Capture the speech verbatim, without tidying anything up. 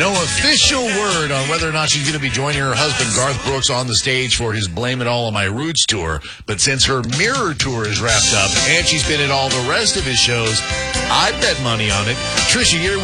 No official word on whether or not she's going to be joining her husband, Garth Brooks, on the stage for his Blame It All on My Roots tour. But since her Mirror tour is wrapped up and she's been at all the rest of his shows, I bet money on it. Trisha Yearwood